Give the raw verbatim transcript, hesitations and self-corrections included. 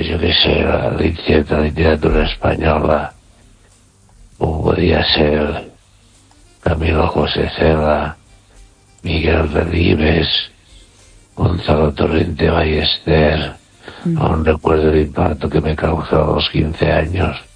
pues yo qué sé, la literatura, literatura española, como podía ser Camilo José Cela, Miguel Delibes, Gonzalo Torrente Ballester. Mm. Aún recuerdo el impacto que me causó a los quince años